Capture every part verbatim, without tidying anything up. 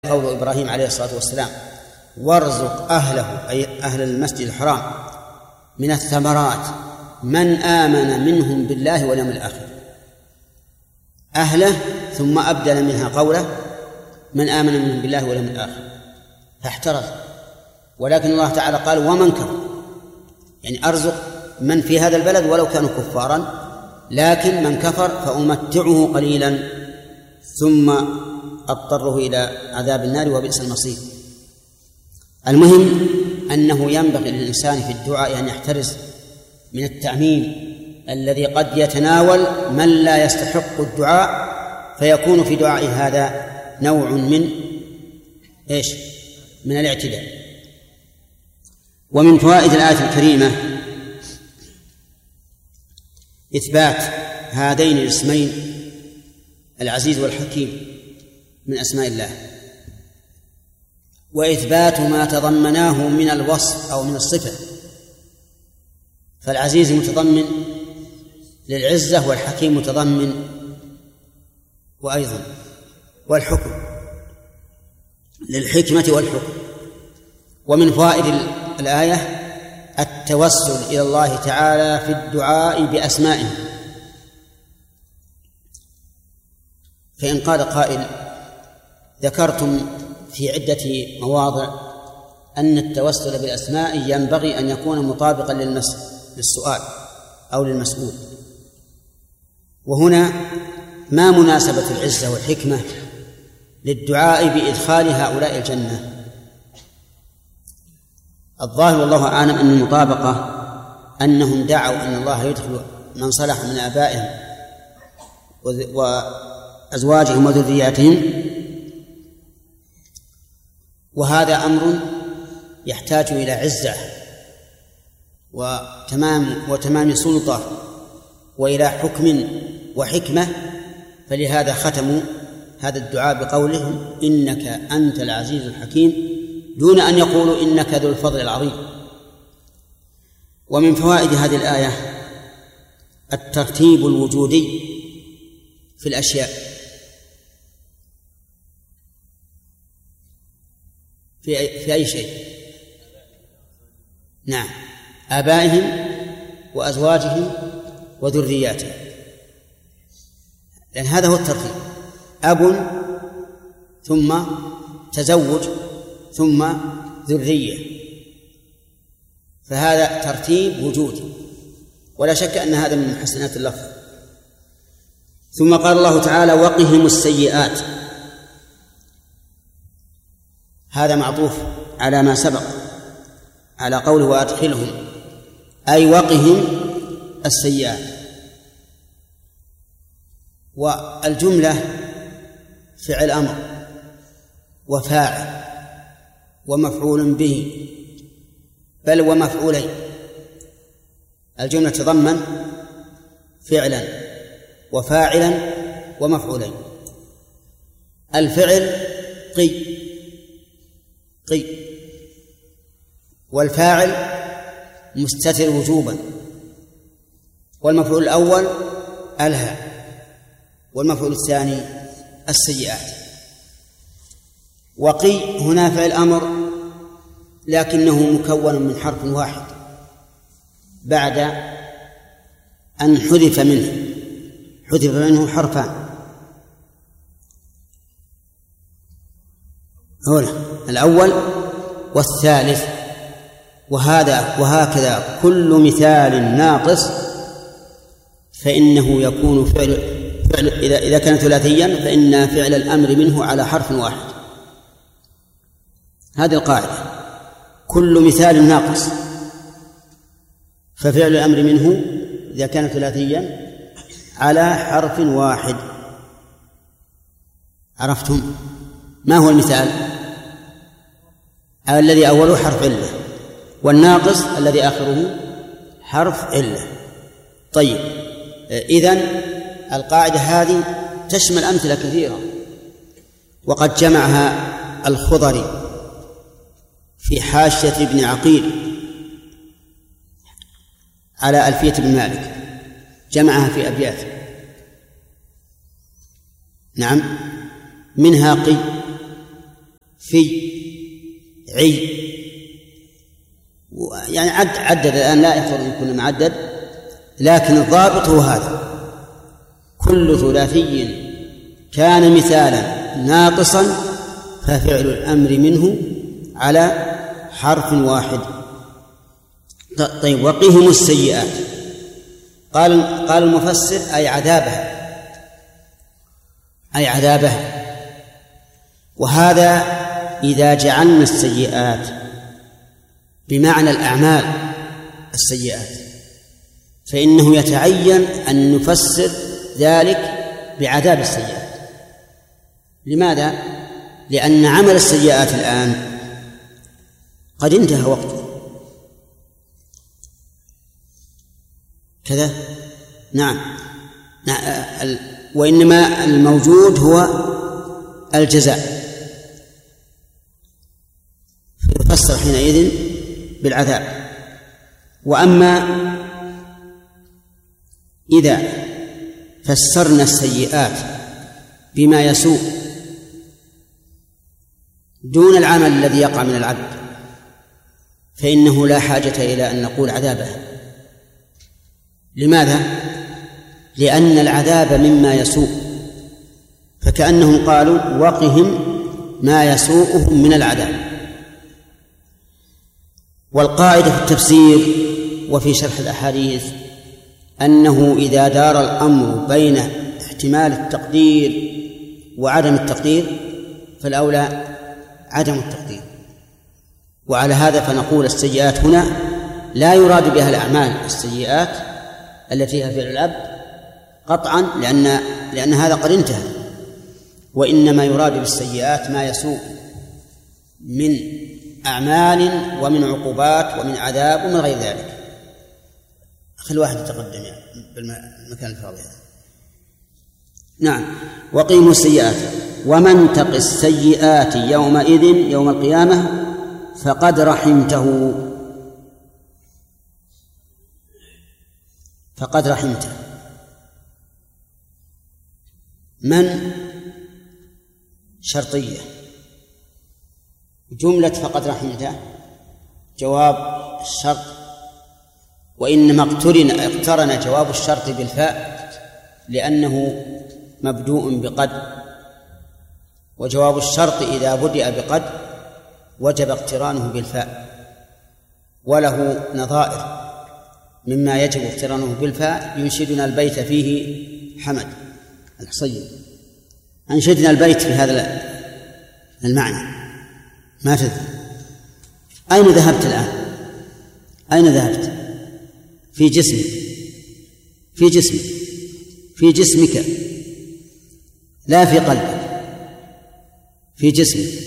قول إبراهيم عليه الصلاة والسلام: وارزق أهله أي أهل المسجد الحرام من الثمرات من آمن منهم بالله واليوم الآخر. أهله ثم أبدل منها قوله من آمن منهم بالله واليوم الآخر فاحترز. ولكن الله تعالى قال ومن كفر، يعني أرزق من في هذا البلد ولو كانوا كفارا، لكن من كفر فأمتعه قليلا ثم أضطره إلى عذاب النار وبئس المصير. المهم أنه ينبغي للإنسان في الدعاء أن يحترز من التعميم الذي قد يتناول من لا يستحق الدعاء، فيكون في دعاء هذا نوع من إيش؟ من الاعتداء. ومن فوائد الآية الكريمة إثبات هذين الاسمين العزيز والحكيم من أسماء الله، وإثبات ما تضمناه من الوصف أو من الصفة. فالعزيز متضمن للعزة، والحكيم متضمن وأيضا والحكم للحكمة والحكم. ومن فوائد الآية التوسل إلى الله تعالى في الدعاء بأسمائه. فإن قال قائل: ذكرتم في عدة مواضع أن التوسل بالأسماء ينبغي أن يكون مطابقا للسؤال أو للمسؤول، وهنا ما مناسبة العزة والحكمة للدعاء بإدخال هؤلاء الجنة؟ الظاهر والله أعلم أن المطابقة أنهم دعوا أن الله يدخل من صلح من آبائهم وأزواجهم وذرياتهم، وهذا أمر يحتاج إلى عزة وتمام وتمام سلطة وإلى حكم وحكمة، فلهذا ختموا هذا الدعاء بقولهم إنك أنت العزيز الحكيم، دون أن يقولوا إنك ذو الفضل العظيم. ومن فوائد هذه الآية الترتيب الوجودي في الأشياء. في أي, في أي شيء؟ نعم، آبائهم وأزواجهم وذرياتهم، لأن هذا هو الترتيب: أب ثم تزوج ثم ذرية، فهذا ترتيب وجودي، ولا شك أن هذا من محسنات اللفظ. ثم قال الله تعالى: وقهم السيئات، هذا معطوف على ما سبق على قوله وأدخلهم، أي وقهم السيئات. والجملة فعل أمر وفاعل ومفعول به، بل ومفعولين. الجملة تضمن فعلا وفاعلا ومفعولين. الفعل قي قي، والفاعل مستتر وجوبا، والمفعول الأول ألهى، والمفعول الثاني السيئات. وقي هنا فعل أمر، لكنه مكون من حرف واحد بعد أن حذف منه حذف منه حرفان. هنا الأول والثالث، وهذا وهكذا كل مثال ناقص فإنه يكون فعل, فعل إذا, إذا كان ثلاثيا فإن فعل الأمر منه على حرف واحد. هذه القاعدة: كل مثال ناقص ففعل الأمر منه إذا كان ثلاثيا على حرف واحد. عرفتم ما هو المثال؟ الذي أوله حرف علة، والناقص الذي آخره حرف علة. طيب، إذن القاعدة هذه تشمل أمثلة كثيرة، وقد جمعها الخضري في حاشية ابن عقيل على ألفية بن مالك، جمعها في أبيات. نعم، منها قي في عي، يعني عد عدد الآن لا يحضر أن يكون معدد، لكن الضابط هو هذا: كل ثلاثي كان مثالا ناقصا ففعل الأمر منه على حرف واحد. طيب، وقهم السيئات. قال قال المفسر أي عذابها، أي عذابها. وهذا إذا جعلنا السيئات بمعنى الأعمال السيئات، فإنه يتعين أن نفسر ذلك بعذاب السيئات. لماذا؟ لأن عمل السيئات الآن قد انتهى وقته كذا. نعم. وإنما الموجود هو الجزاء، يفسر حينئذ بالعذاب. وأما إذا فسرنا السيئات بما يسوء دون العمل الذي يقع من العبد، فإنه لا حاجة إلى أن نقول عذابها. لماذا؟ لأن العذاب مما يسوء، فكأنهم قالوا وقهم ما يسوءهم من العذاب. والقاعدة في التفسير وفي شرح الأحاديث أنه إذا دار الأمر بين احتمال التقدير وعدم التقدير فالأولى عدم التقدير. وعلى هذا فنقول السيئات هنا لا يراد بها الأعمال السيئات التي هي فعل العبد قطعا، لأن لأن هذا قد انتهى، وإنما يراد بالسيئات ما يسوء من أعمال ومن عقوبات ومن عذاب ومن غير ذلك. خل واحد يتقدم يعني بالمكان الفاضي هذا. نعم. وقيموا السيئات ومن تق السيئات يومئذ يوم القيامة فقد رحمته، فقد رحمته. من شرطية، جملة فقد رحمته جواب الشرط، وإنما اقترن اقترن جواب الشرط بالفاء لأنه مبدوء بقد، وجواب الشرط إذا بدأ بقد وجب اقترانه بالفاء، وله نظائر مما يجب اقترانه بالفاء. ينشدنا البيت فيه حمد الحصين، أنشدنا البيت في هذا المعنى. ما تدري أين ذهبت الآن؟ أين ذهبت؟ في جسمك، في جسمك في جسمك لا في قلبك، في جسمك.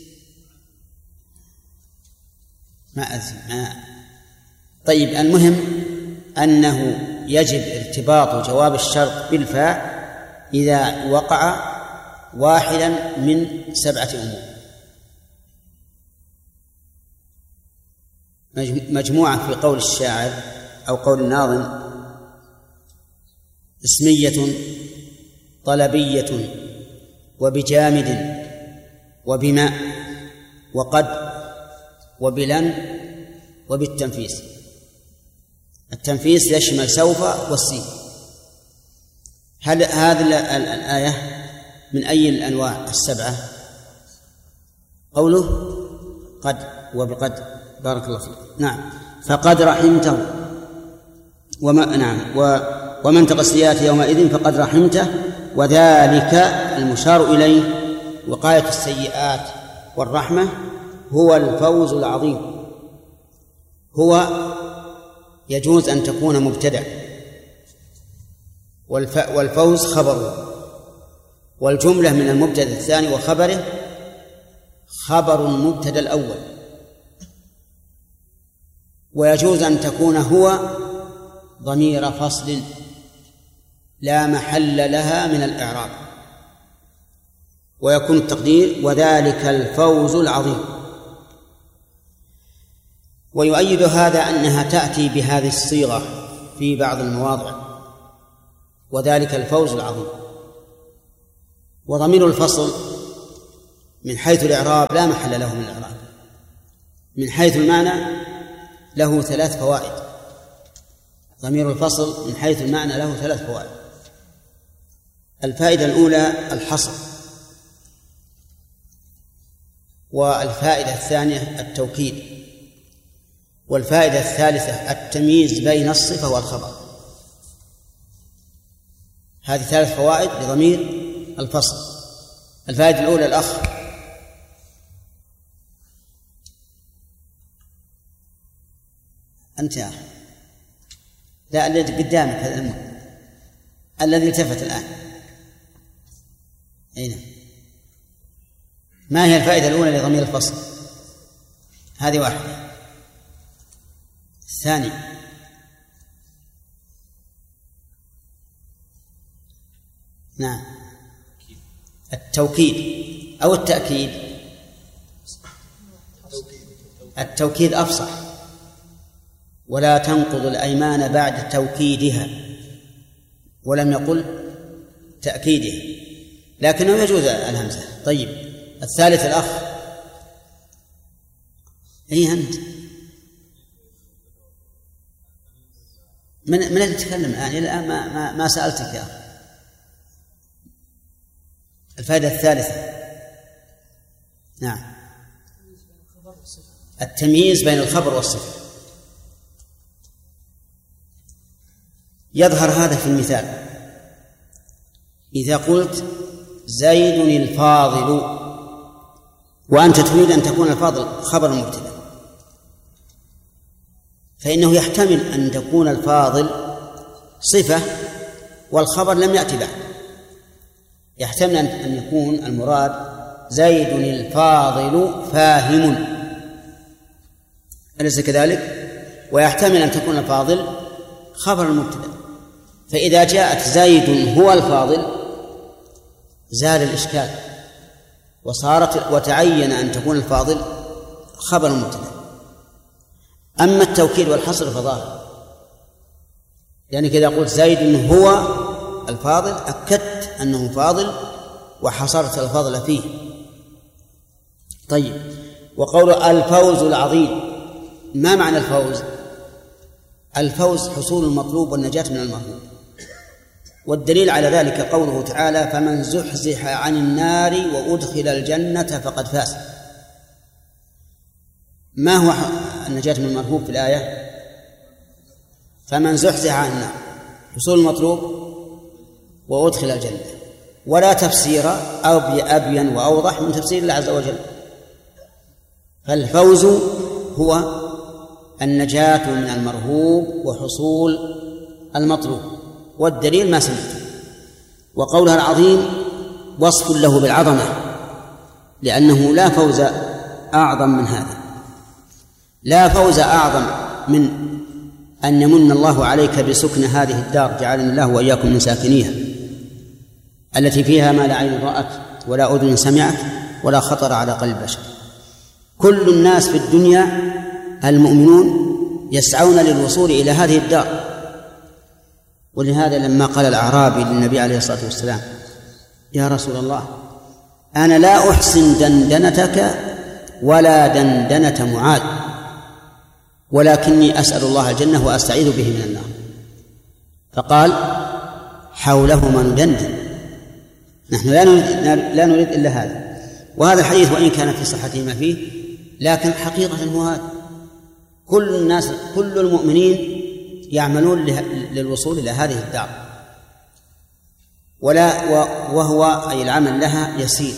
ما أزل ما. طيب، المهم أنه يجب ارتباط جواب الشرط بالفاء إذا وقع واحدا من سبعة أمور. مجموعة في قول الشاعر أو قول الناظم: اسمية طلبية وبجامد وبماء وقد وبلن وبالتنفيس. التنفيس يشمل سوف والسين. هل هذه الآية من أي الأنواع السبعة؟ قوله قد وبقد. بارك الله فيك. نعم. فقد رحمته وما نعم و ومن تق السيئات يومئذ فقد رحمته، وذلك المشار إليه وقاية السيئات والرحمة هو الفوز العظيم. هو يجوز أن تكون مبتدأ، والفوز خبره، والجملة من المبتدأ الثاني وخبره خبر المبتدأ الأول. ويجوز أن تكون هو ضمير فصل لا محل لها من الإعراب، ويكون التقدير وذلك الفوز العظيم. ويؤيد هذا أنها تأتي بهذه الصيغة في بعض المواضع: وذلك الفوز العظيم. وضمير الفصل من حيث الإعراب لا محل له من الإعراب. من حيث المعنى له ثلاث فوائد. ضمير الفصل من حيث المعنى له ثلاث فوائد. الفائدة الأولى الحصر، والفائدة الثانية التوكيد، والفائدة الثالثة التمييز بين الصفة والخبر. هذه ثلاث فوائد لضمير الفصل. الفائدة الأولى الأخ أنت يا أخي، لا الذي قدامك هذا المهم الذي التفت الآن. أين؟ ما هي الفائدة الأولى لضمير الفصل؟ هذه واحدة. الثاني نعم التوكيد أو التأكيد. التوكيد أفصح، ولا تنقض الأيمان بعد توكيدها، ولم يقل تأكيدها، لكنه يجوز الهمزة. طيب الثالث الأخ. أي أنت من من اللي تكلم الآن؟ الآن ما ما, ما سألتك يا أخي. الفائدة الثالثة نعم التمييز بين الخبر والصفة. يظهر هذا في المثال. إذا قلت زيد الفاضل وأنت تريد أن تكون الفاضل خبر مبتدأ، فإنه يحتمل أن تكون الفاضل صفة والخبر لم يأتي بعد. يحتمل أن يكون المراد زيد الفاضل فاهم، أليس كذلك؟ ويحتمل أن تكون الفاضل خبر المبتدأ. فإذا جاءت زيد هو الفاضل زال الإشكال وصارت وتعين أن تكون الفاضل خبر المبتدأ. أما التوكيد والحصر فظاهر، يعني كذا قلت زيد هو الفاضل أكدت أنه فاضل وحصرت الفضل فيه. طيب وقول الفوز العظيم، ما معنى الفوز؟ الفوز حصول المطلوب والنجاة من المرهوب، والدليل على ذلك قوله تعالى فمن زحزح عن النار وأدخل الجنة فقد فاز. ما هو النجاة من المرهوب في الآية؟ فمن زحزح عن النار حصول المطلوب وأدخل الجنة، ولا تفسير أبين وأوضح من تفسير الله عز وجل. فالفوز هو النجاة من المرهوب وحصول المطلوب، والدليل ما سمعت. وقولها العظيم وصف له بالعظمة، لأنه لا فوز أعظم من هذا، لا فوز أعظم من أن يمن الله عليك بسكن هذه الدار، جعلنا الله وإياكم من ساكنيها، التي فيها ما لا عين رأت ولا أذن سمعت ولا خطر على قلب بشر. كل الناس في الدنيا المؤمنون يسعون للوصول إلى هذه الدار. ولهذا لما قال الأعرابي للنبي عليه الصلاة والسلام يا رسول الله أنا لا أحسن دندنتك ولا دندنة معاذ، ولكني أسأل الله الجنة وأستعيذ به من النار، فقال حولهما ندندن، نحن لا نريد, لا نريد إلا هذا. وهذا الحديث وإن كان في صحته ما فيه، لكن حقيقة هو هذا. كل الناس كل المؤمنين يعملون للوصول إلى هذه الدار، ولا وهو أي العمل لها يسير،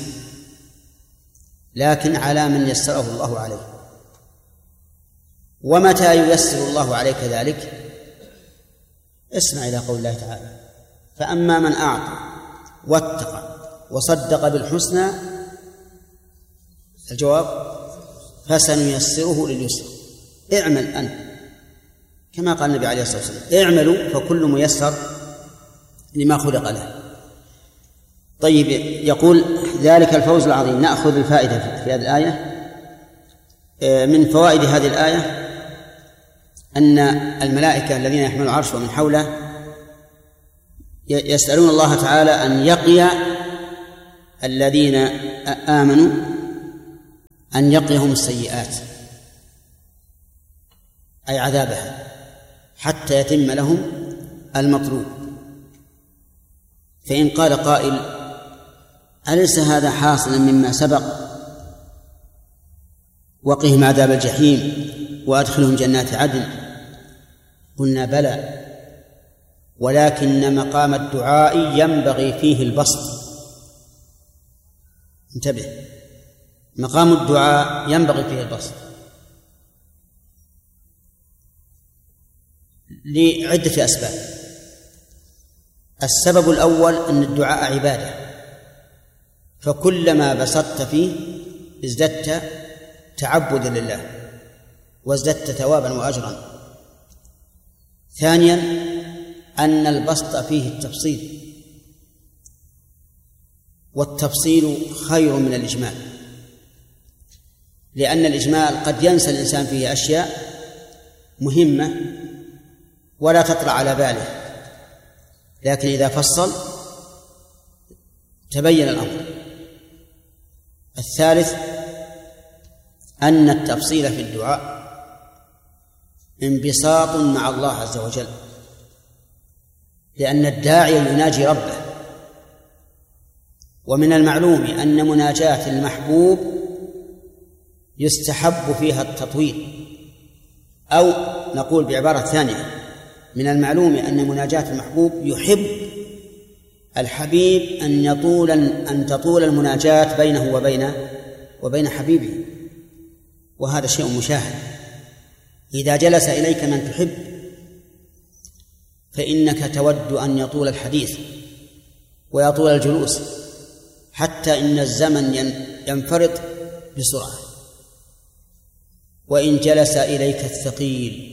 لكن على من يسره الله عليه. ومتى ييسر الله عليك ذلك؟ اسمع إلى قول الله تعالى فأما من أعطى واتقى وصدق بالحسنى، الجواب فسنيسره لليسر. اعمل أنت كما قال النبي عليه الصلاة والسلام اعملوا فكل ميسر لما خلق له. طيب يقول ذلك الفوز العظيم. نأخذ الفائدة في هذه الآية. من فوائد هذه الآية أن الملائكة الذين يحملون العرش ومن حوله يسألون الله تعالى أن يقي الذين آمنوا أن يقيهم السيئات أي عذابها حتى يتم لهم المطلوب. فإن قال قائل: أليس هذا حاصلا مما سبق؟ وقهم عذاب الجحيم وأدخلهم جنات عدن. قلنا: بلى، ولكن مقام الدعاء ينبغي فيه البسط. انتبه، مقام الدعاء ينبغي فيه البسط لعدة أسباب. السبب الأول أن الدعاء عبادة، فكلما بسطت فيه ازددت تعبدا لله وازددت ثوابا وأجرا. ثانيا أن البسط فيه التفصيل، والتفصيل خير من الإجمال، لأن الإجمال قد ينسى الإنسان فيه أشياء مهمة ولا تطلع على باله، لكن إذا فصل تبين الأمر. الثالث أن التفصيل في الدعاء انبساط مع الله عز وجل، لأن الداعي يناجي ربه، ومن المعلوم أن مناجاة المحبوب يستحب فيها التطويل، أو نقول بعبارة ثانية: من المعلوم أن مناجاة المحبوب يحب الحبيب أن يطول أن تطول المناجاة بينه وبين وبين حبيبه، وهذا شيء مشاهد. إذا جلس إليك من تحب فإنك تود أن يطول الحديث ويطول الجلوس، حتى إن الزمن ينفرط بسرعة. وإن جلس إليك الثقيل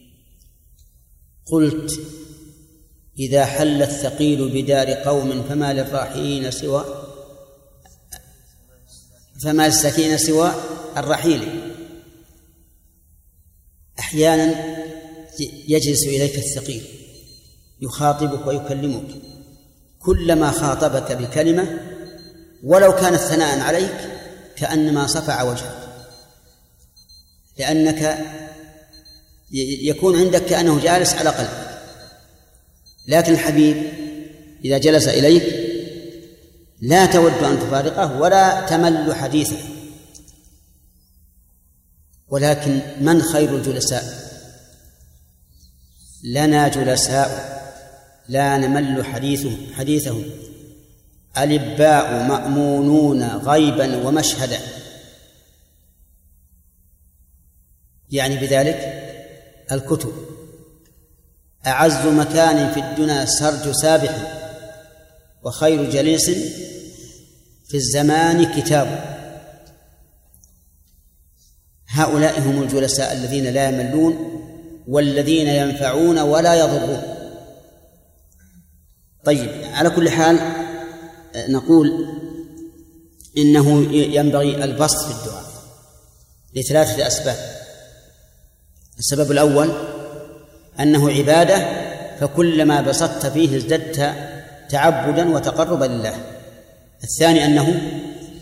قلت: إذا حل الثقيل بدار قوم فما للراحلين سوى فما للسكين سوى الرحيل. أحيانا يجلس إليك الثقيل يخاطبك ويكلمك، كلما خاطبك بكلمة ولو كانت ثناء عليك كأنما صفع وجهك، لأنك يكون عندك كأنه جالس على قلبك. لكن الحبيب إذا جلس إليك لا تود أن تفارقه ولا تمل حديثه. ولكن من خير الجلساء؟ لنا جلساء لا نمل حديثهم حديثهم ألباء مأمونون غيبا ومشهدا. يعني بذلك الكتب. أعز مكان في الدنيا سرج سابح، وخير جليس في الزمان كتاب. هؤلاء هم الجلساء الذين لا يملون والذين ينفعون ولا يضرون. طيب، على كل حال نقول إنه ينبغي البسط في الدعاء لثلاثة أسباب. السبب الأول أنه عبادة، فكلما بسطت فيه ازددت تعبدا وتقربا لله. الثاني أنه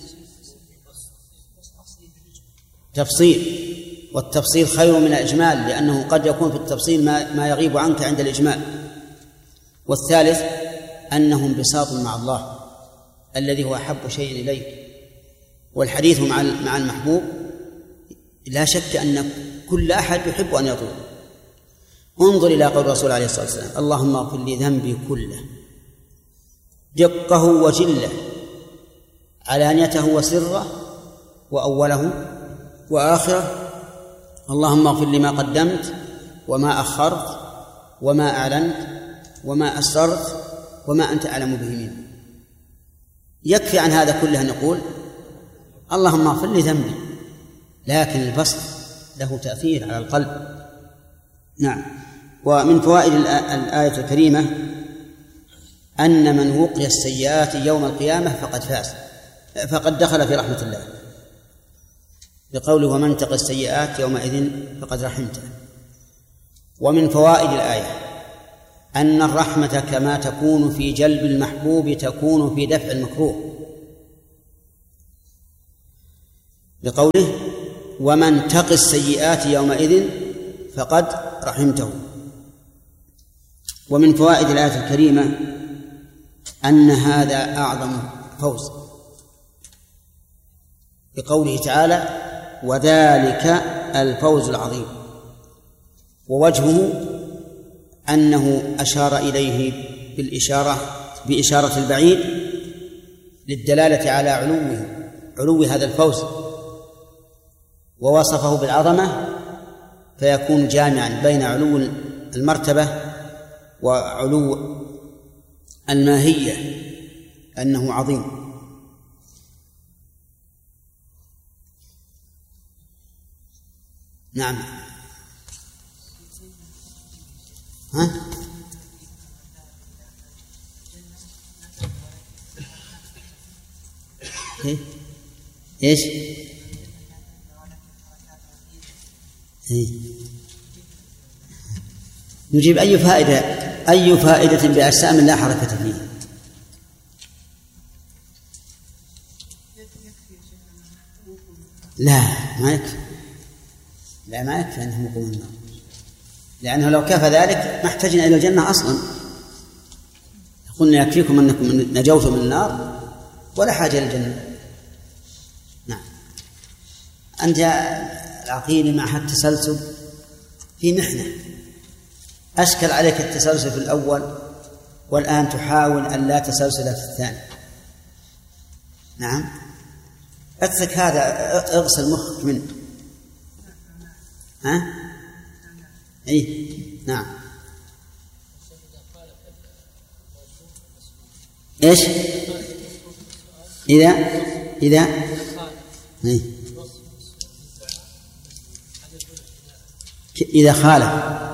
تفصيل، والتفصيل خير من الإجمال، لأنه قد يكون في التفصيل ما, ما يغيب عنك عند الإجمال. والثالث أنه انبساط مع الله الذي هو أحب شيء إليك. والحديث مع مع المحبوب لا شك أن كل أحد يحب أن يطول. انظر إلى قول الرسول عليه الصلاة والسلام: اللهم اغفر لي ذنبي كله دقه وجله علانيته وسره وأوله وآخره، اللهم اغفر لي ما قدمت وما أخرت وما أعلنت وما أسررت وما أنت أعلم به مني. يكفي عن هذا كله نقول اللهم اغفر لي ذنبي، لكن البسط له تأثير على القلب. نعم. ومن فوائد الآية الكريمة أن من وقي السيئات يوم القيامة فقد فاز، فقد دخل في رحمة الله، بقوله: ومن تق السيئات يومئذ فقد رحمته. ومن فوائد الآية أن الرحمة كما تكون في جلب المحبوب تكون في دفع المكروه، لقوله ومن تق السيئات يومئذ فقد رحمته. ومن فوائد الآية الكريمة أن هذا أعظم فوز بقوله تعالى وذلك الفوز العظيم، ووجهه أنه أشار إليه بالإشارة بإشارة البعيد للدلالة على علوه علو هذا الفوز، ووصفه بالعظمة فيكون جامعا بين علو المرتبة وعلو الماهية أنه عظيم. نعم. ها؟ ايش؟ نجيب أي فائدة أي فائدة بأجسام لا حركة فيها؟ لا ما يكفي، لا ما يكفي أنهم يقومون النار، لأنه لو كفى ذلك ما احتجنا إلى الجنة أصلا. قلنا يكفيكم أنكم نجوتم من النار ولا حاجة إلى الجنة. نعم. أنت العقيل مع التسلسل في محنة، أشكل عليك التسلسل في الأول والآن تحاول أن لا تسلسل في الثاني. نعم. أترك هذا، اغسل مخك منه. ها؟ أي نعم. إيش؟ إذا إذا أي. إذا خالف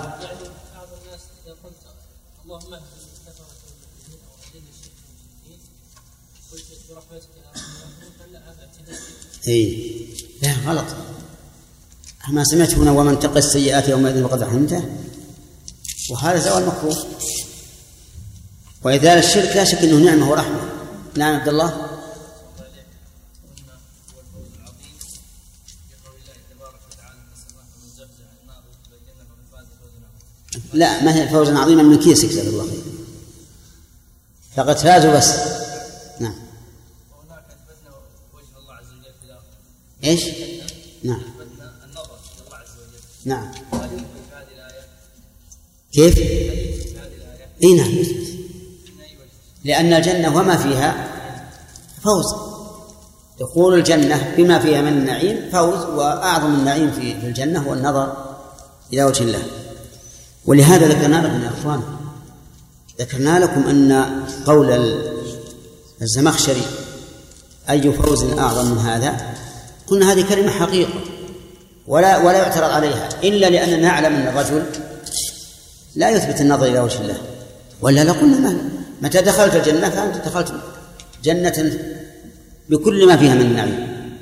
اي لا غلط. ما سمعت هنا ومن تقى السيئات يومئذ فقد رحمته، وهذا زوال مكروه. وإذا الشرك لا شك انه نعمه ورحمه. نعم عبد الله. لا ما هي فوزا عظيما من كيسك جزاك الله خير، فقد فازوا بس. نعم. وهناك أثبتنا وجه الله عز وجل في الآخرة. إيش؟ نعم. أثبتنا النظر إلى الله عز وجل. نعم. هل يمكن في هذه الآية؟ كيف؟ هل يمكن في هذه الآية؟ إيه نعم. لأن الجنة وما فيها فوز. دخول الجنة بما فيها من النعيم فوز، وأعظم النعيم في الجنة هو النظر إلى وجه الله. ولهذا ذكرنا لكم يا أخوان، ذكرنا لكم أن قول الزمخشري أي فوز أعظم من هذا، قلنا هذه كلمة حقيقة ولا ولا يعترض عليها، إلا لأننا نعلم أن الرجل لا يثبت النظر إلى وجه الله، ولا لقلنا ما متى دخلت الجنة فأنت دخلت جنة بكل ما فيها من النعيم.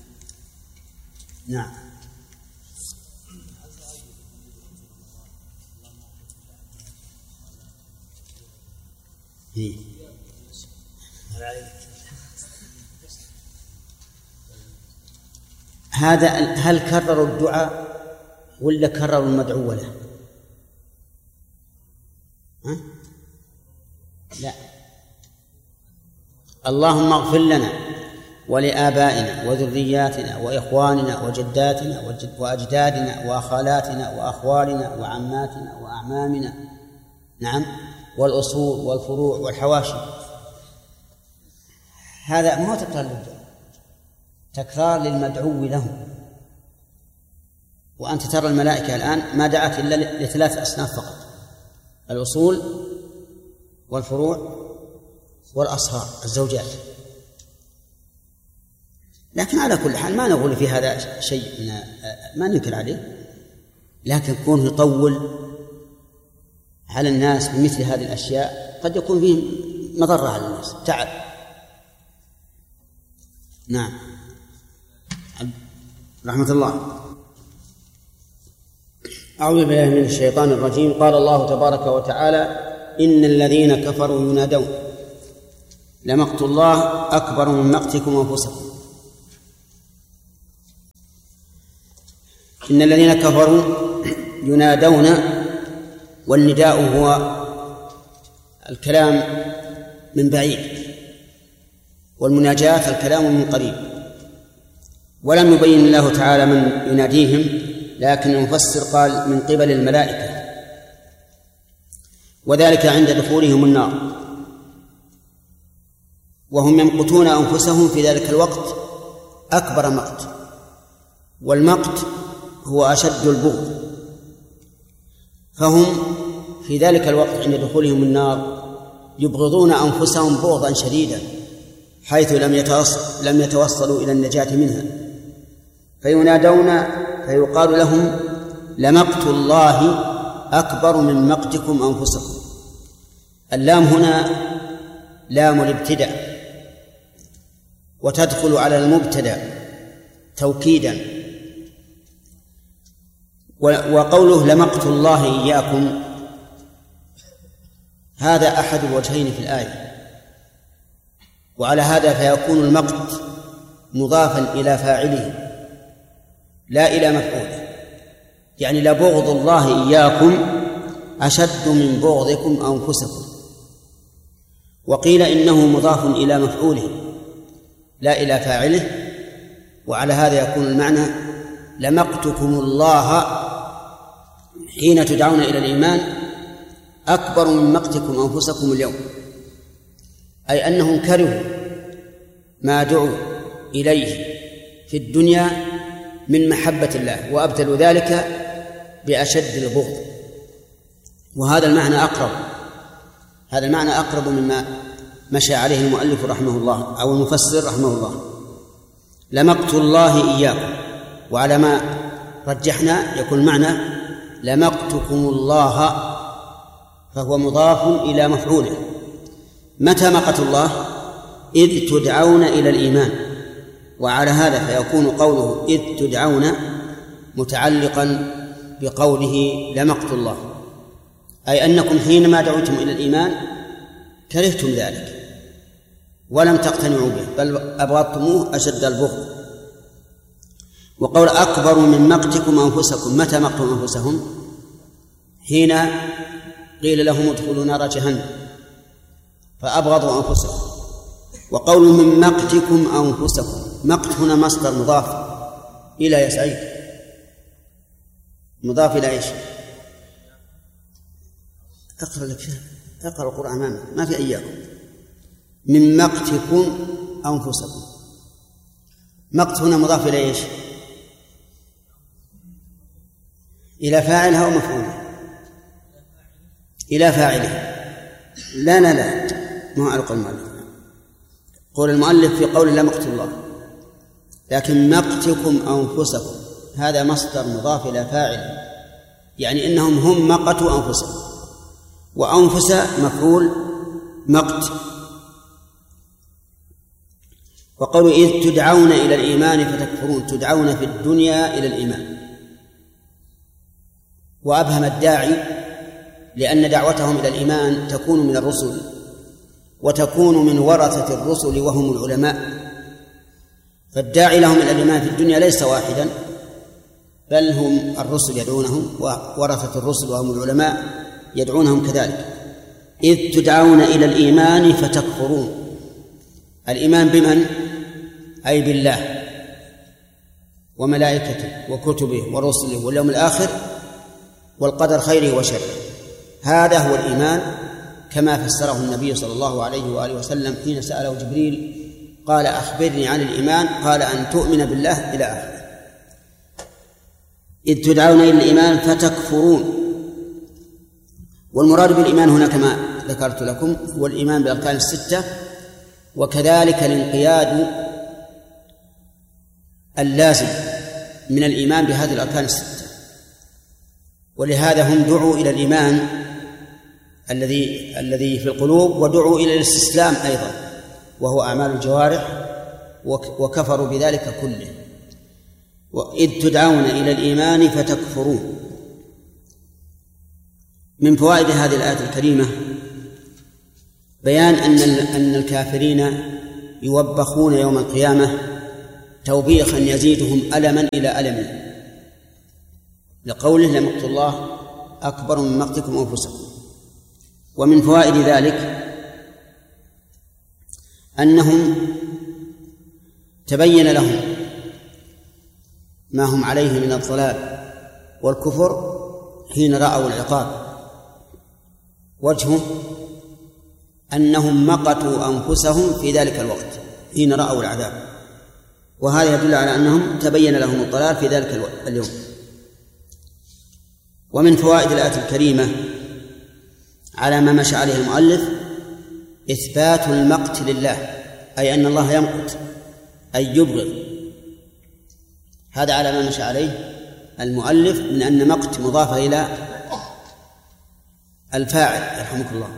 نعم. هذا هل كرروا الدعاء ولا كرروا المدعو له؟ ها؟ لا. اللهم اغفر لنا ولآبائنا وذرياتنا وإخواننا وجداتنا وأجدادنا وأخالاتنا وأخوالنا وعماتنا وأعمامنا. نعم. والأصول والفروع والحواشي. هذا ما هو تكرار للدعاء، تكرار للمدعو له. وأنت ترى الملائكة الآن ما دعت إلا لثلاث أصناف فقط: الأصول والفروع والأصهار الزوجات. لكن على كل حال ما نقول في هذا شيء من ما ننكر عليه، لكن كونه يطول على الناس بمثل هذه الأشياء قد يكون فيه مضرة على الناس، تعب. نعم. رحمة الله. أعوذ بالله من الشيطان الرجيم. قال الله تبارك وتعالى: إن الذين كفروا ينادون لمقت الله أكبر من مقتكم أنفسكم. إن الذين كفروا ينادون، والنداء هو الكلام من بعيد، والمناجاة الكلام من قريب. ولم يبين الله تعالى من يناديهم، لكن المفسر قال من قبل الملائكة، وذلك عند دخولهم النار، وهم يمقتون أنفسهم في ذلك الوقت أكبر مقت، والمقت هو أشد البغض، فهم في ذلك الوقت عند دخولهم النار يبغضون أنفسهم بغضا شديدا، حيث لم يتوصل لم يتوصلوا إلى النجاة منها، فينادون فيقال لهم لمقت الله أكبر من مقتكم أنفسكم. اللام هنا لام الابتداء، وتدخل على المبتدأ توكيدا. وقوله لمقت الله إياكم هذا أحد الوجهين في الآية، وعلى هذا فيكون المقت مضافا إلى فاعله لا إلى مفعوله، يعني لبغض الله إياكم أشد من بغضكم أنفسكم. وقيل إنه مضاف إلى مفعوله لا إلى فاعله، وعلى هذا يكون المعنى لمقتكم الله حين تدعون إلى الإيمان أكبر من مقتكم أنفسكم اليوم، أي أنهم كرهوا ما دعوا إليه في الدنيا من محبة الله، وأبتلوا ذلك بأشد البغض. وهذا المعنى أقرب هذا المعنى أقرب مما مشى عليه المؤلف رحمه الله أو المفسر رحمه الله. لمقت الله إياكم، وعلى ما رجحنا يكون معنى لمقتكم الله، فهو مضاف إلى مفعوله. متى مقت الله؟ إذ تدعون إلى الإيمان، وعلى هذا فيكون قوله إذ تدعون متعلقا بقوله لمقت الله، أي أنكم حينما دعوتم إلى الإيمان كرهتم ذلك ولم تقتنعوا به، بل أبغضتموه أشد البغض. وقول أكبر من مقتكم أنفسكم، متى مقتم أنفسهم؟ حين قيل لهم ادخلوا نار جهنم فأبغضوا أنفسهم. وقول من مقتكم أنفسكم، مقت هنا مصدر مضاف إلى يا سعيد، مضاف إلى إيش؟ اقرأ لك اقرأ القرآن أمامك، ما في أياكم. من مقتكم أنفسكم، مقت هنا مضاف إلى إيش؟ إلى فاعلها أو مفعولها؟ إلى فاعله. لا لا لا ما ألقى المؤلف، قول المؤلف في قول لا مقت الله، لكن مقتكم أنفسكم هذا مصدر مضاف إلى فاعل، يعني إنهم هم مقتوا أنفسهم، وأنفس مفعول مقت. وقالوا إذ تدعون إلى الإيمان فتكفرون، تدعون في الدنيا إلى الإيمان، وأبهم الداعي لأن دعوتهم إلى الإيمان تكون من الرسل وتكون من ورثة الرسل وهم العلماء، فالداعي لهم إلى الإيمان في الدنيا ليس واحدا، بل هم الرسل يدعونهم، وورثة الرسل وهم العلماء يدعونهم كذلك. إذ تدعون إلى الإيمان فتكفرون، الإيمان بمن؟ أي بالله وملائكته وكتبه ورسله واليوم الآخر والقدر خيره وشره، هذا هو الإيمان كما فسره النبي صلى الله عليه وآله وسلم حين سأله جبريل قال أخبرني عن الإيمان، قال أن تؤمن بالله إلى آخره. إذ تدعون إلى الإيمان فتكفرون، والمراد بالإيمان هنا كما ذكرت لكم هو الإيمان بالأركان الستة، وكذلك الانقياد اللازم من الإيمان بهذه الأركان الستة. ولهذا هم دعوا إلى الإيمان الذي الذي في القلوب، ودعوا إلى الاستسلام أيضا وهو أعمال الجوارح، وكفروا بذلك كله. وإذ تدعون إلى الإيمان فتكفرون. من فوائد هذه الآية الكريمة بيان أن أن الكافرين يوبخون يوم القيامة توبيخا يزيدهم ألما إلى ألم، لقوله لمقت الله أكبر من مقتكم أنفسكم. ومن فوائد ذلك أنهم تبين لهم ما هم عليه من الضلال والكفر حين رأوا العقاب. وجهه أنهم مقتوا أنفسهم في ذلك الوقت حين رأوا العذاب، وهذا يدل على أنهم تبين لهم الضلال في ذلك اليوم. ومن فوائد الآية الكريمة على ما مشى عليه المؤلف إثبات المقت لله، أي أن الله يمقت أي يبغض. هذا على ما مشى عليه المؤلف من أن مقت مضافة إلى الفاعل يرحمك الله.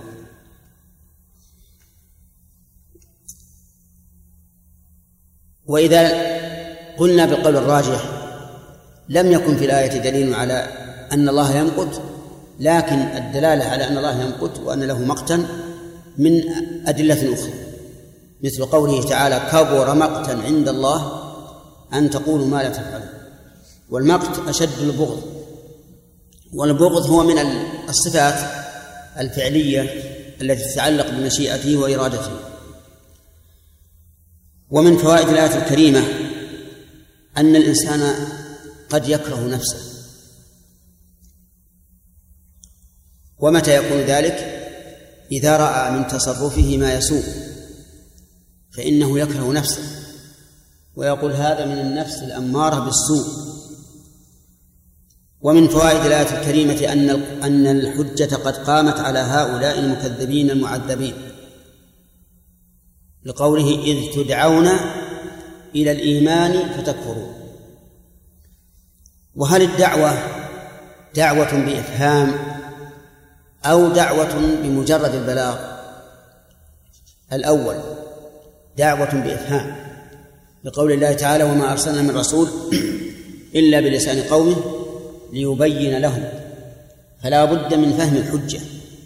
وإذا قلنا بالقول الراجح لم يكن في الآية دليل على أن الله يمقت، لكن الدلالة على أن الله يمقت وأن له مقتا من أدلة أخرى، مثل قوله تعالى كبر مقتا عند الله أن تقولوا ما لا تفعلون. والمقت أشد البغض، والبغض هو من الصفات الفعلية التي تتعلق بمشيئته وإرادته. ومن فوائد الآية الكريمة أن الإنسان قد يكره نفسه، ومتى يكون ذلك؟ إذا رأى من تصرفه ما يسوء فإنه يكره نفسه ويقول هذا من النفس الأمارة بالسوء. ومن فوائد الآية الكريمة أن أن الحجة قد قامت على هؤلاء المكذبين المعذبين، لقوله إذ تدعون إلى الإيمان فتكفرون. وهل الدعوة دعوة بإفهام أو دعوة بمجرد البلاغ؟ الأول دعوة بإفهام، لقول الله تعالى وما أرسلنا من رسول إلا بلسان قومه ليبين لهم، فلا بد من فهم الحجة.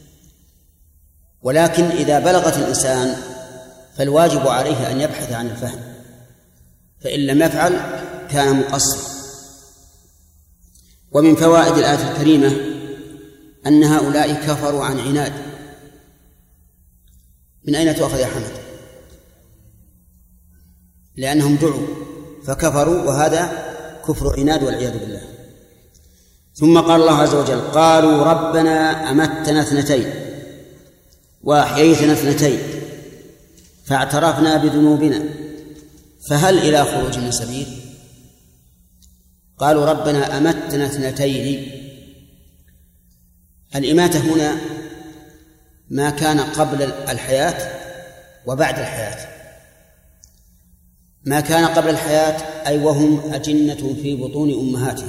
ولكن إذا بلغت الإنسان فالواجب عليه أن يبحث عن الفهم، فإن لم يفعل كان مقصرا. ومن فوائد الآية الكريمة أن هؤلاء كفروا عن عناد. من أين تؤخذ يا حمد؟ لأنهم دعوا فكفروا، وهذا كفر عناد والعياذ بالله. ثم قال الله عز وجل قالوا ربنا أمتنا اثنتين وأحييتنا اثنتين فاعترفنا بذنوبنا فهل إلى خروج من سبيل؟ قالوا ربنا أمتنا اثنتين. الإماتة هنا ما كان قبل الحياة وبعد الحياة. ما كان قبل الحياة أي وهم أجنة في بطون أمهاتهم،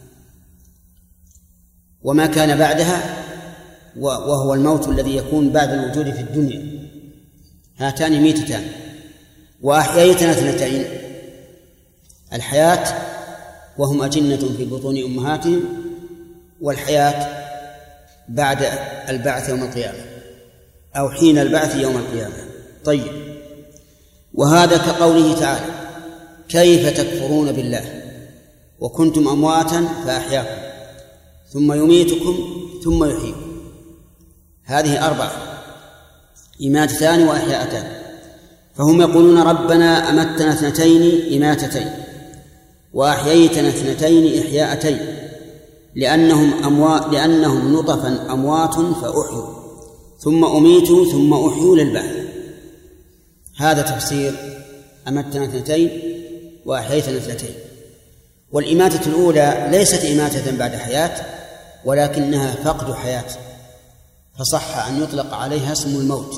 وما كان بعدها وهو الموت الذي يكون بعد الوجود في الدنيا. هاتان ميتتان. وأحييتنا اثنتين، الحياة وهم أجنة في بطون أمهاتهم، والحياة بعد البعث يوم القيامة أو حين البعث يوم القيامة. طيب، وهذا كقوله تعالى كيف تكفرون بالله وكنتم أمواتا فأحياكم ثم يميتكم ثم يحييكم. هذه أربعة، إماتتان وأحياءتان. فهم يقولون ربنا أمتنا اثنتين إماتتين وأحييتنا اثنتين إحياءتين لأنهم أموات لأنهم نطفا أموات فأحيوا ثم أميتوا ثم أحيوا للبعث. هذا تفسير أمتنا اثنتين وأحييتنا اثنتين. والإماتة الأولى ليست إماتة بعد حياة، ولكنها فقد حياة، فصح أن يطلق عليها اسم الموت.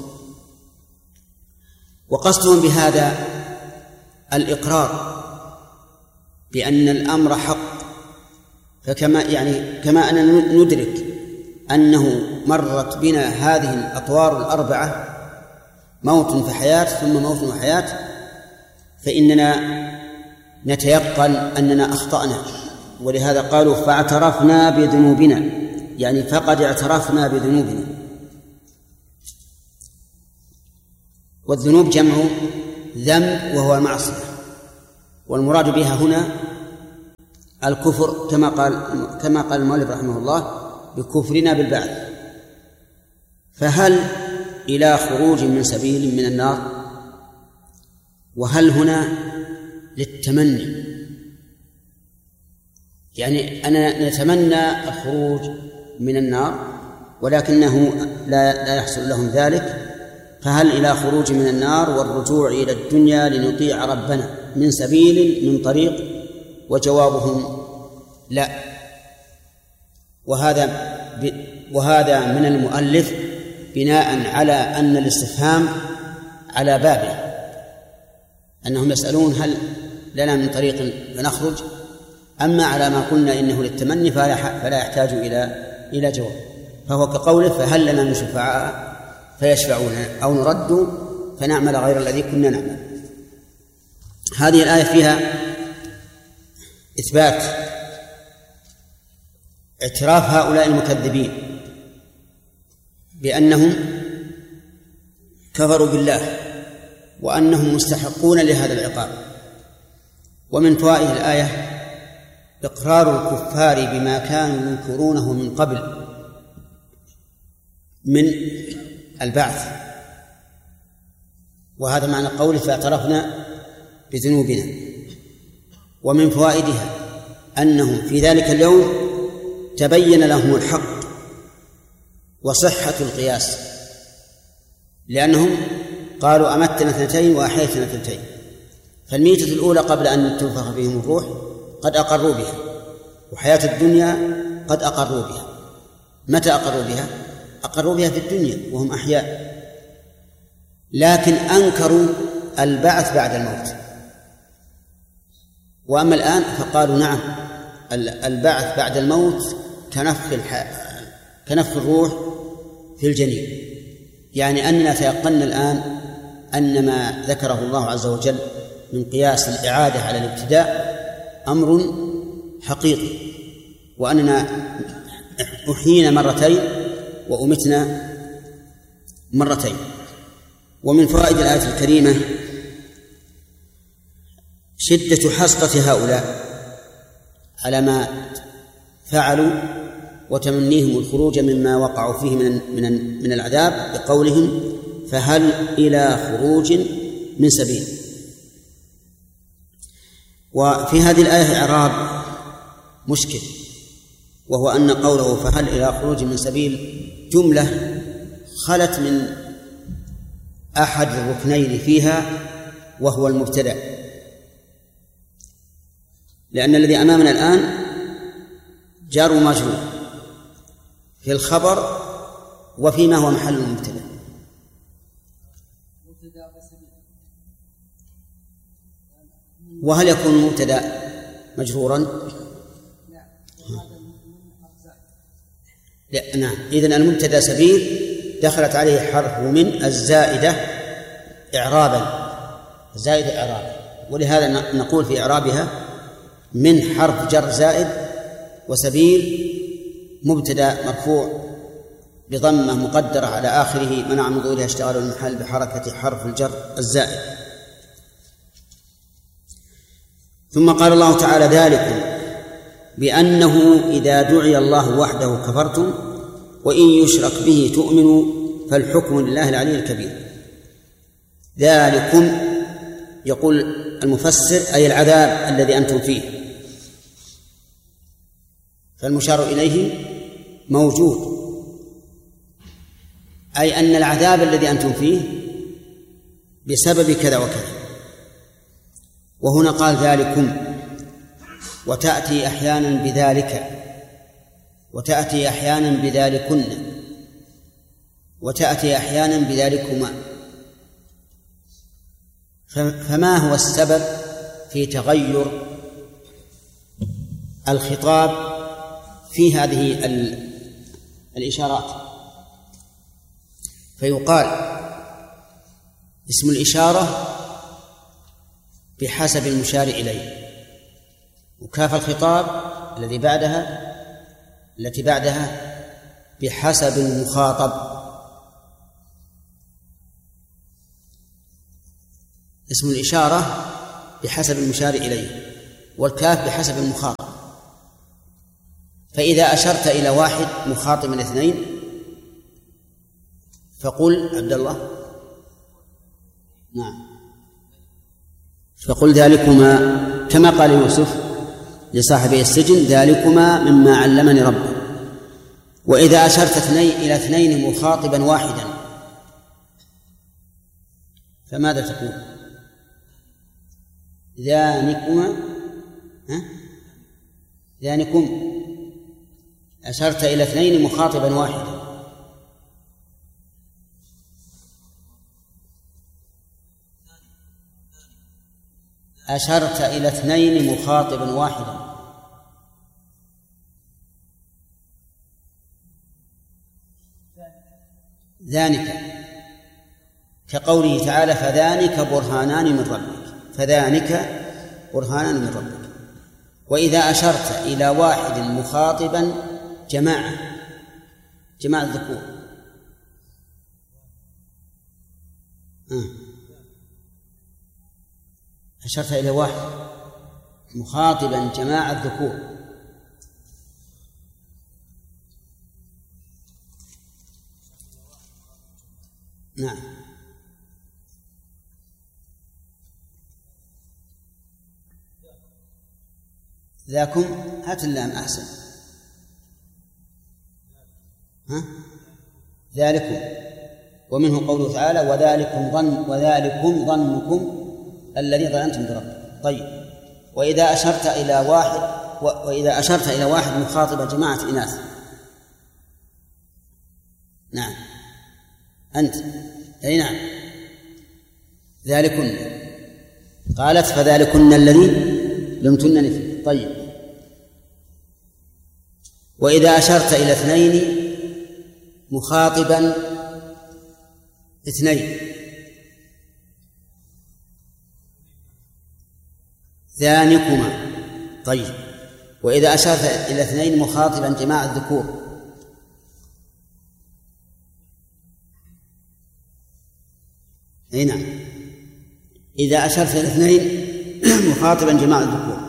وقصدهم بهذا الإقرار بأن الأمر حق، فكما يعني كما أننا ندرك أنه مرت بنا هذه الأطوار الأربعة موت فحياة ثم موت وحياة، فإننا نتيقن أننا أخطأنا. ولهذا قالوا فاعترفنا بذنوبنا، يعني فقد اعترفنا بذنوبنا. والذنوب جمع ذنب وهو المعصية، والمراد بها هنا الكفر كما قال كما قال المؤلف رحمه الله بكفرنا بالبعث. فهل إلى خروج من سبيل من النار؟ وهل هنا للتمني، يعني أنا نتمنى الخروج من النار ولكنه لا لا يحصل لهم ذلك، فهل إلى خروج من النار والرجوع إلى الدنيا لنطيع ربنا من سبيل من طريق؟ وجوابهم لا. وهذا وهذا من المؤلف بناء على أن الاستفهام على بابه، أنهم يسألون هل لنا من طريق فنخرج، أما على ما قلنا إنه للتمني فلا يحتاج إلى إلى جواب، فهو كقوله فهل لنا من شفعاء فيشفعون أو نرد فنعمل غير الذي كنا نعمل. هذه الآية فيها إثبات اعتراف هؤلاء المكذبين بأنهم كفروا بالله وأنهم مستحقون لهذا العقاب. ومن فوائد الآية إقرار الكفار بما كانوا ينكرونه من قبل من البعث، وهذا معنى قوله فاعترفنا بذنوبنا. ومن فوائدها أنهم في ذلك اليوم تبين لهم الحق وصحة القياس، لأنهم قالوا أمتنا اثنتين وأحييتنا اثنتين، فالميتة الأولى قبل أن تنفخ فيهم الروح قد أقروا بها، وحياة الدنيا قد أقروا بها. متى أقروا بها؟ أقروا بها في الدنيا وهم أحياء، لكن أنكروا البعث بعد الموت. وأما الآن فقالوا نعم البعث بعد الموت كنفخ كنفخ الروح في الجنين، يعني أننا تيقنا الآن أن ما ذكره الله عز وجل من قياس الإعادة على الابتداء أمر حقيقي، وأننا أحيينا مرتين وأمتنا مرتين. ومن فوائد الآية الكريمة شدة حسرة هؤلاء على ما فعلوا وتمنيهم الخروج مما وقعوا فيه من من من العذاب بقولهم فهل إلى خروج من سبيل. وفي هذه الآية إعراب مشكل، وهو أن قوله فهل إلى خروج من سبيل جملة خلت من أحد الركنين فيها وهو المبتدأ، لأن الذي أمامنا الآن جار ومجرور في الخبر وفيما هو محل المبتدأ. وهل يكون المبتدأ مجرورا؟ لا. نعم، إذن المبتدأ سبيل دخلت عليه حرف من الزائدة إعرابا، زائدة إعرابا، ولهذا نقول في إعرابها من حرف جر زائد، وسبيل مبتدأ مرفوع بضمة مقدرة على آخره منع من ظهورها اشتغال المحل بحركة حرف الجر الزائد. ثم قال الله تعالى ذلكم بأنه إذا دعي الله وحده كفرتم وإن يشرك به تؤمنوا فالحكم لله العلي الكبير. ذلكم يقول المفسر أي العذاب الذي أنتم فيه، فالمشار إليه موجود، أي أن العذاب الذي أنتم فيه بسبب كذا وكذا. وهنا قال ذلكم، وتأتي أحيانا بذلك، وتأتي أحيانا بذلكن، وتأتي أحيانا بذلكما. فما هو السبب في تغير الخطاب في هذه الإشارات؟ فيقال اسم الإشارة بحسب المشار إليه، وكاف الخطاب الذي بعدها التي بعدها بحسب المخاطب. اسم الإشارة بحسب المشار إليه، والكاف بحسب المخاطب. فإذا أشرت إلى واحد مخاطب من اثنين فقل عبد الله. نعم. فقل ذلكما كما قال يوسف لصاحبي السجن ذلكما مما علمني ربي. وإذا أشرت اثنين إلى اثنين مخاطبا واحدا فماذا تقول؟ ذانكما ها؟ ذانكم. أشرت إلى اثنين مخاطبا واحدا أشرت إلى اثنين مخاطبا واحدا ذلك كقوله تعالى فذلك برهانان من ربك. فذلك برهانان من ربك. وإذا أشرت إلى واحد مخاطبا جماعة جماعة الذكور أشرت إلى واحد مخاطبا جماعة الذكور نعم. ذاكم هات اللام أحسن. ها؟ ذلكم. ومنه قوله تعالى وذلكم ظن وذلكم ظنكم الذي ظننتم بربكم. طيب. وإذا أشرت إلى واحد وإذا أشرت إلى واحد مخاطب جماعة إناث. نعم أنت. أي نعم. ذلكن. قالت فذلكن الذي لمتنني فيه. طيب. وإذا أشرت إلى اثنين مخاطبا اثنين ذانكما. طيب. وإذا أشرت إلى اثنين مخاطبا جماعة الذكور أي نعم. إذا أشرت إلى اثنين مخاطبا جماعة الذكور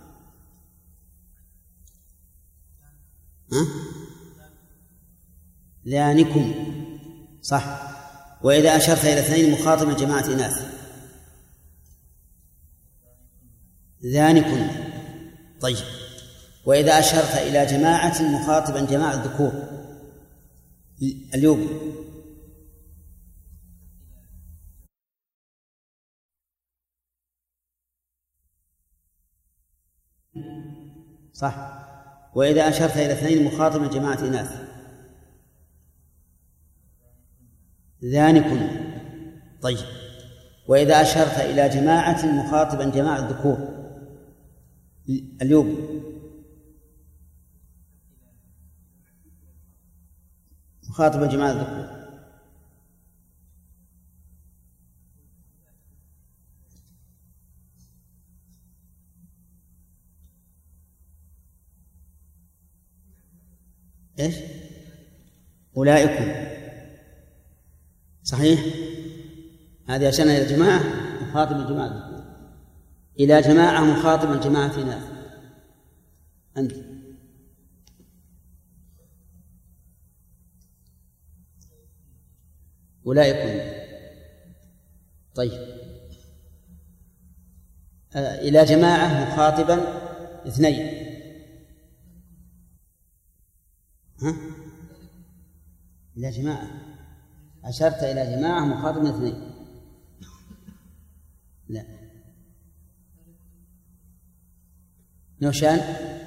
ها؟ ذانكم صح. وإذا أشرت إلى اثنين مخاطبا جماعة إناث ذانكم. طيب. وإذا أشرت إلى جماعة مخاطبا جماعة الذكور اليوم صح. وإذا أشرت إلى اثنين مخاطبا جماعة إناث ذانكم. طيب. وإذا أشرت إلى جماعة مخاطبا جماعة الذكور اليوم مخاطبا جماعة الذكور إيش؟ أولئكم صحيح. هذه أشرنا إلى جماعة مخاطبا جماعة الذكور إلى جماعة مخاطبا جماعة إناث أنت. أولئكم. طيب. إلى جماعة مخاطبا اثنين ها؟ إلى جماعة أشرت إلى جماعة مخاطبا اثنين لا نوشان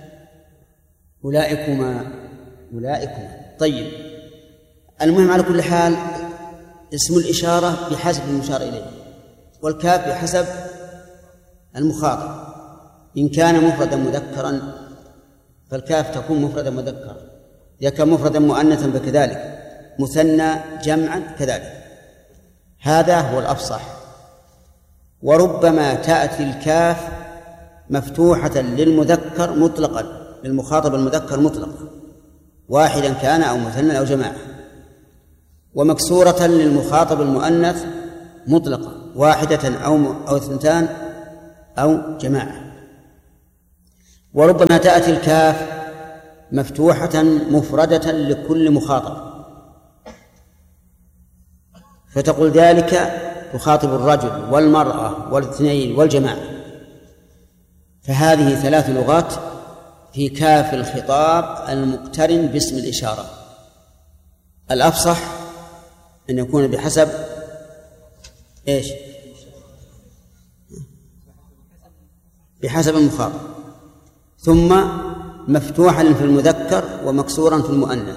أولئكما أولئكما. طيب. المهم على كل حال اسم الإشارة بحسب المشار إليه والكاف بحسب المخاطب. إن كان مفردا مذكرا فالكاف تكون مفردا مذكرا، إذا كان مفردا مؤنثا فكذلك، مثنى جمعا كذلك. هذا هو الأفصح. وربما تأتي الكاف مفتوحة للمذكر مطلقا، للمخاطب المذكر مطلقا، واحدا كان أو مثنى أو جماعة، ومكسورة للمخاطب المؤنث مطلقا، واحدة أو أو اثنتان أو جماعة. وربما تأتي الكاف مفتوحة مفردة لكل مخاطب، فتقول ذلك تخاطب الرجل والمرأة والاثنين والجماعة. فهذه ثلاث لغات في كاف الخطاب المقترن باسم الإشارة. الأفصح أن يكون بحسب إيش؟ بحسب المخاطب، ثم مفتوحا في المذكر ومكسورا في المؤنث،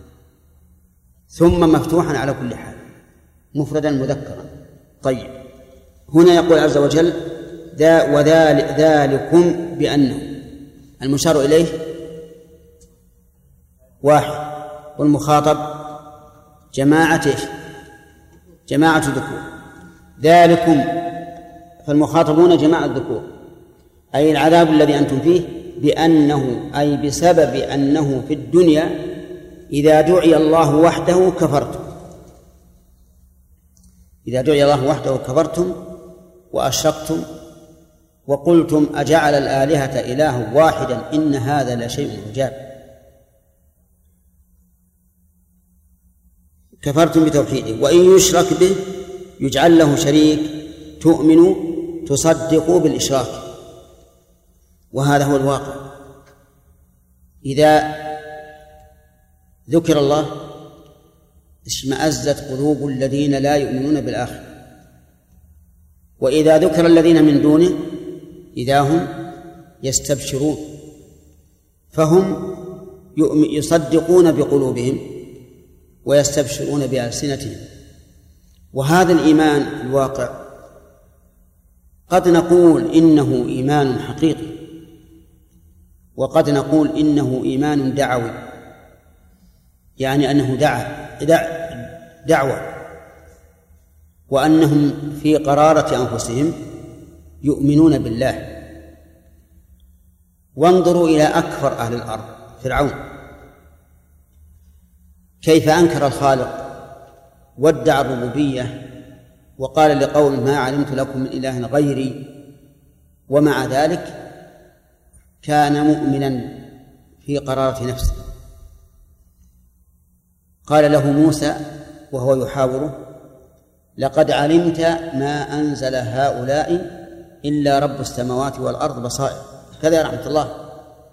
ثم مفتوحا على كل حال مفردا مذكرا. طيب، هنا يقول عز وجل ذا وذلك ذلكم بأنه المشار إليه واحد والمخاطب جماعة إيش؟ جماعة ذكور. ذلكم فالمخاطبون جماعة الذكور، أي العذاب الذي أنتم فيه بأنه أي بسبب أنه في الدنيا إذا دعي الله وحده كفرتم، إذا دعي الله وحده كفرتم وأشركتم وقلتم أجعل الآلهة إله واحدا إن هذا لشيء عجاب. كفرتم بتوحيده، وإن يشرك به يجعل له شريك تؤمنوا تصدقوا بالإشراك. وهذا هو الواقع، إذا ذكر الله اشمأزت قلوب الذين لا يؤمنون بالآخرة، وإذا ذكر الذين من دونه إذا هم يستبشرون، فهم يصدقون بقلوبهم ويستبشرون بألسنتهم. وهذا الإيمان في الواقع قد نقول إنه إيمان حقيقي، وقد نقول إنه إيمان دعوي، يعني أنه دعا دع دعوة، وأنهم في قرارة أنفسهم يؤمنون بالله. وانظروا إلى أكفر أهل الأرض فرعون، كيف أنكر الخالق وادعى الربوبية وقال لقوم ما علمت لكم من إله غيري، ومع ذلك كان مؤمنا في قرارة نفسه. قال له موسى وهو يحاوره لقد علمت ما أنزل هؤلاء إلا رب السماوات والأرض بصائر. كذا رحمة الله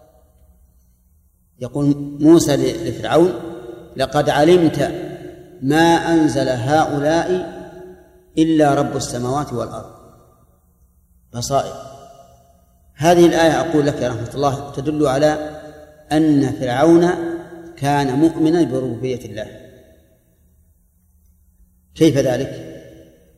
يقول موسى لفرعون لقد علمت ما أنزل هؤلاء إلا رب السماوات والأرض بصائر. هذه الآية أقول لك يا رحمة الله تدل على أن فرعون كان مؤمنا بربوبية الله. كيف ذلك؟